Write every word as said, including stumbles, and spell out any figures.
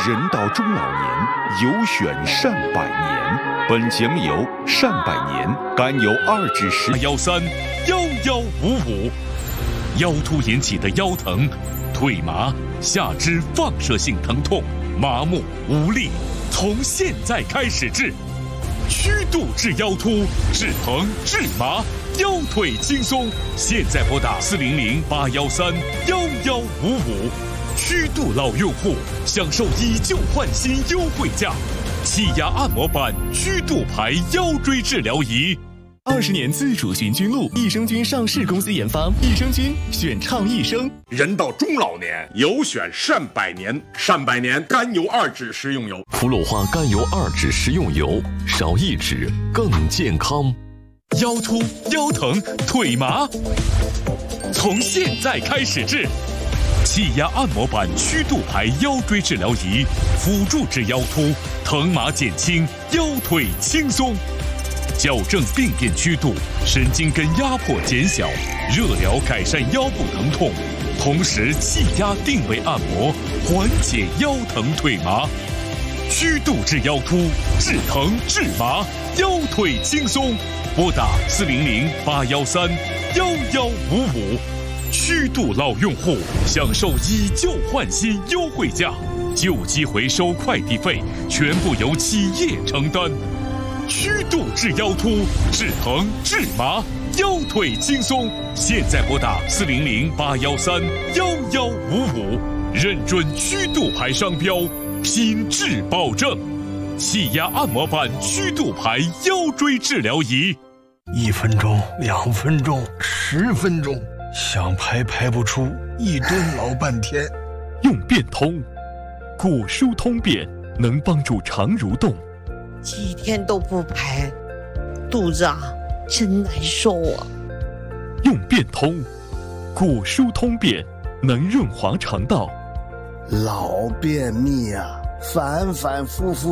人到中老年，有选善百年。本节目由善百年甘油二酯食幺三幺幺五五，腰突引起的腰疼、腿麻、下肢放射性疼痛、麻木无力，从现在开始治。虚度治腰突，治疼治麻，腰腿轻松。现在拨打四零零八幺三幺幺五五，虚度老用户享受以旧换新优惠价，气压按摩板虚度牌腰椎治疗仪。 二十年自主寻菌露，益生菌上市公司研发，益生菌选畅益生。 人到中老年，有选善百年，善百年甘油二酯食用油， 福鲁化甘油二酯食用油，少一酯更健康。 腰突、腰疼、腿麻，从现在开始治。气压按摩板虚度牌腰椎治疗仪，辅助治腰突，疼麻减轻，腰腿轻松。矫正病变虚度，神经根压迫减小，热疗改善腰部疼痛，同时气压定位按摩缓解腰疼腿麻。虚度治腰突，治疼治麻，腰腿轻松。拨打四零零八幺三幺幺五五，虚度老用户享受以旧换新优惠价，旧机回收快递费全部由企业承担。虚度治腰突，治疼治麻，腰腿轻松。现在拨打四零零八幺三幺幺五五，认准虚度牌商标，品质保证。气压按摩板虚度牌腰椎治疗仪， 一分钟、两分钟、十分钟，想排排不出，一蹲老半天。 用变通，骨疏通便能帮助肠蠕动。 几天都不排，肚子啊真难受啊。 用变通，骨疏通便能润滑肠道。 老便秘啊，反反复复